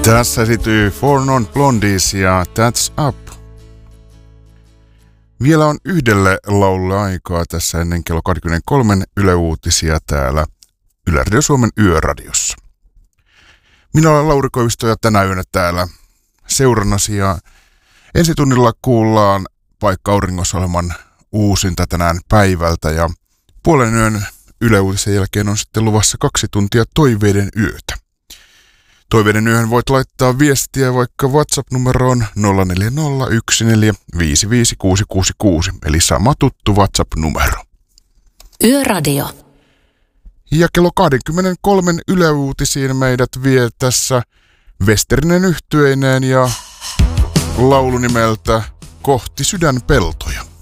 Tässä esityy Four Non Blondies ja That's Up. Vielä on yhdelle laululle aikaa tässä ennen kello 23 Yle Uutisia täällä Yle Radio Suomen Yöradiossa. Minä olen Lauri Koivisto ja tänä yönä täällä seurannasi ja ensi tunnilla kuullaan Paikka Auringossa-ohjelman uusinta tänään päivältä ja puolen yön Yle Uutisen jälkeen on sitten luvassa 2 tuntia Toiveiden yötä. Toiveiden yöhön voit laittaa viestiä vaikka WhatsApp-numeroon 0401455666, eli sama tuttu WhatsApp-numero. Yöradio. Ja kello 23 Yle Uutisiin meidät vie tässä Westerinen yhtyeineen ja laulu nimeltä Kohti sydänpeltoja.